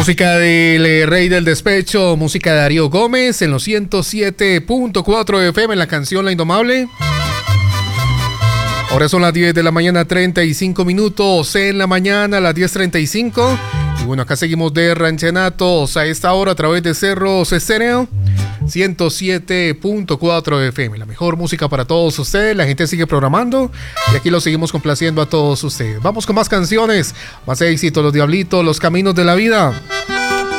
Música del Rey del Despecho, música de Darío Gómez en los 107.4 FM en la canción La Indomable. Ahora son las 10 de la mañana, 35 minutos en la mañana, las 10:35. Y bueno, acá seguimos de Ranchenatos a esta hora a través de Cerros Estéreo, 107.4 FM. La mejor música para todos ustedes. La gente sigue programando y aquí lo seguimos complaciendo a todos ustedes. Vamos con más canciones, más éxito, Los Diablitos, Los Caminos de la Vida.